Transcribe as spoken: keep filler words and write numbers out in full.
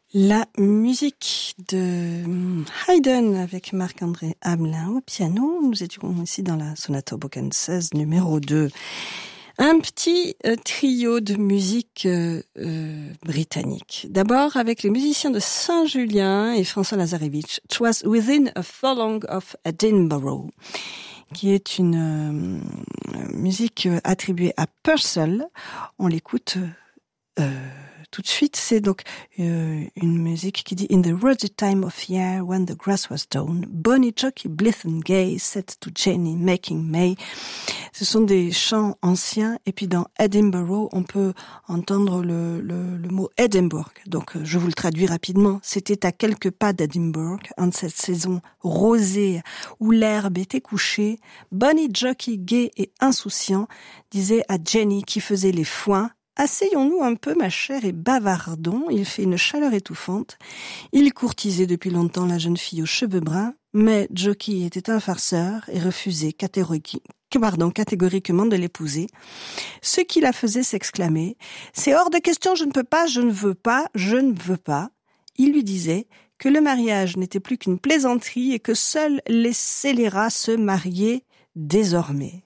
La musique de Haydn avec Marc-André Hamelin au piano. Nous étions ici dans la sonate Hoboken seize numéro deux. Un petit euh, trio de musique euh, euh, britannique. D'abord avec les musiciens de Saint-Julien et François Lazarevich. It was within a furlong of Edinburgh, qui est une euh, musique attribuée à Purcell. On l'écoute euh, tout de suite. C'est donc euh, une musique qui dit « In the rosy time of year when the grass was down, bonny jockey blithe and gay, set to Jenny making May ». Ce sont des chants anciens. Et puis dans Edinburgh, on peut entendre le, le, le mot Edinburgh. Donc je vous le traduis rapidement. C'était à quelques pas d'Edinburgh, en cette saison rosée où l'herbe était couchée. Bonny jockey gai et insouciant disait à Jenny qui faisait les foins: asseyons-nous un peu, ma chère, et bavardons. Il fait une chaleur étouffante. Il courtisait depuis longtemps la jeune fille aux cheveux bruns, mais Jockey était un farceur et refusait catégoriquement, pardon, catégoriquement de l'épouser. Ce qui la faisait s'exclamer: c'est hors de question, je ne peux pas, je ne veux pas, je ne veux pas. Il lui disait que le mariage n'était plus qu'une plaisanterie et que seuls les scélérats se mariaient désormais.